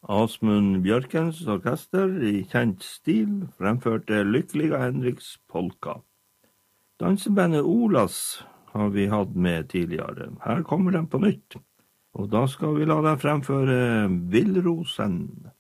Åsmund Bjørkens orkester i kjent stil fremførte Lykkeliga Henriks polka. Dansebandet Olas har vi hatt med tidligere. Her kommer den på nytt, og da skal vi la dem fremføre Villrosen.